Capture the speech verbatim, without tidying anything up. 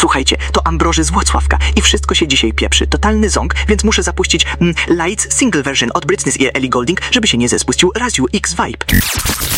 Słuchajcie, to Ambroży z Włocławka i wszystko się dzisiaj pieprzy. Totalny ząg, więc muszę zapuścić mm, Lights single version od Britney i Ellie Goulding, żeby się nie zespuścił Raziu X Vibe.